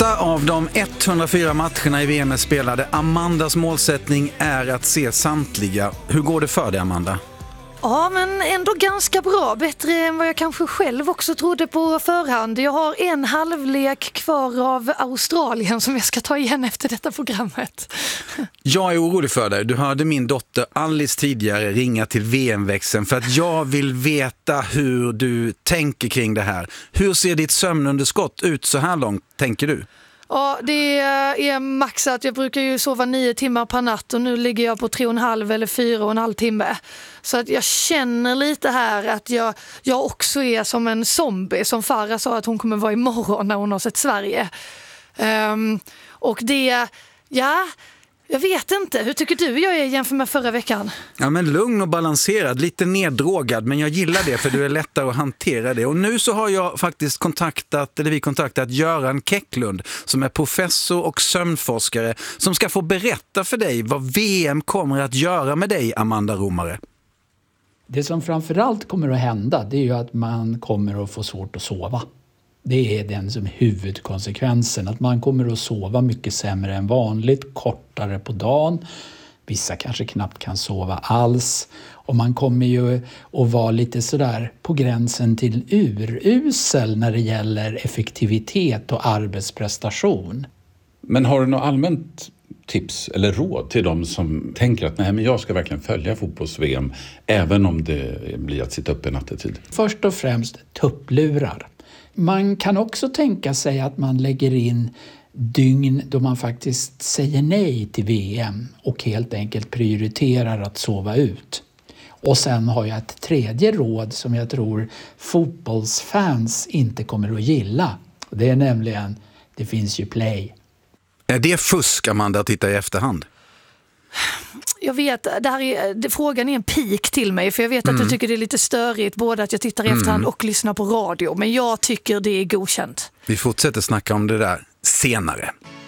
8 av de 104 matcherna i VM är spelade. Amandas målsättning är att se samtliga. Hur går det för dig, Amanda? Ja, men ändå ganska bra. Bättre än vad jag kanske själv också trodde på förhand. Jag har en halvlek kvar av Australien som jag ska ta igen efter detta programmet. Jag är orolig för dig. Du hörde min dotter Alice tidigare ringa till VM-växeln för att jag vill veta hur du tänker kring det här. Hur ser ditt sömnunderskott ut så här långt, tänker du? Ja, det är maxat. Jag brukar ju sova 9 timmar per natt och nu ligger jag på 3,5 eller 4,5 timme. Så att jag känner lite här att jag också är som en zombie, som Farah sa att hon kommer vara imorgon när hon har sett Sverige. Och det, jag vet inte. Hur tycker du jag är jämfört med förra veckan? Ja, men lugn och balanserad, lite neddrogad, men jag gillar det för du är lättare att hantera det. Och nu så har jag faktiskt vi kontaktat Göran Kecklund som är professor och sömnforskare som ska få berätta för dig vad VM kommer att göra med dig, Amanda Romare. Det som framförallt kommer att hända, det är ju att man kommer att få svårt att sova. Det är den som huvudkonsekvensen, att man kommer att sova mycket sämre än vanligt, kortare på dagen. Vissa kanske knappt kan sova alls. Och man kommer ju att vara lite sådär på gränsen till urusel när det gäller effektivitet och arbetsprestation. Men har du något allmänt tips eller råd till de som tänker att nej, men jag ska verkligen följa fotbolls-VM även om det blir att sitta uppe nattetid? Först och främst tupplurar. Man kan också tänka sig att man lägger in dygn då man faktiskt säger nej till VM och helt enkelt prioriterar att sova ut. Och sen har jag ett tredje råd som jag tror fotbollsfans inte kommer att gilla. Det är nämligen, det finns ju play. Är det fusk, Amanda, att titta i efterhand? Jag vet, frågan är en pik till mig, för jag vet att du tycker det är lite störigt både att jag tittar i efterhand och lyssnar på radio, men jag tycker det är godkänt. Vi fortsätter snacka om det där senare.